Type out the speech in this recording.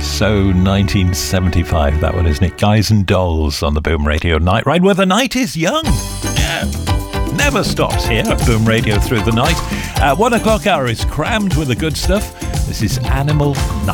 So 1975, that one, isn't it? Guys and Dolls on the Boom Radio Night Ride, where the night is young. Yeah. Never stops here at Boom Radio through the night. 1 o'clock hour is crammed with the good stuff. This is Animal Night.